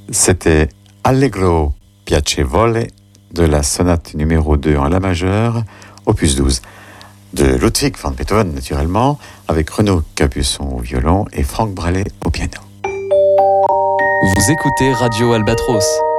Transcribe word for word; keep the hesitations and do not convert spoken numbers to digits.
C'était Allegro Piacevole de la sonate numéro deux en la majeure, opus douze, de Ludwig van Beethoven naturellement, avec Renaud Capuçon au violon et Franck Brallet au piano. Vous écoutez Radio Albatros.